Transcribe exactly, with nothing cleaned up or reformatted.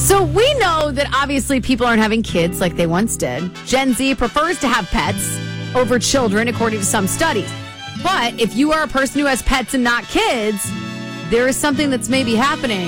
So we know that obviously people aren't having kids like they once did. Gen Z prefers to have pets over children, according to some studies. But if you are a person who has pets and not kids, there is something that's maybe happening